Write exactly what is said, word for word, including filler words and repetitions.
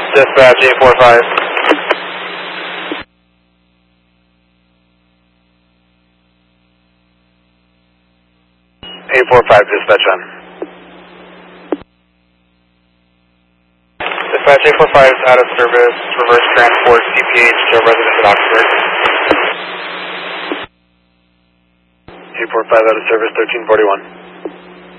Dispatch eight four five. eight four five, dispatch on. Dispatch eight four five is out of service, reverse transport C P H to a resident at Oxford. eight four five out of service, thirteen forty-one.